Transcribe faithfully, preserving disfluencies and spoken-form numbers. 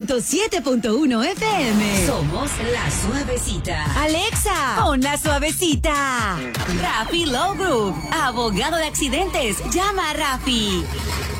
ciento siete punto uno F M. Somos la suavecita. Alexa, pon la suavecita. Rafi Law Group, abogado de accidentes. Llama a Rafi.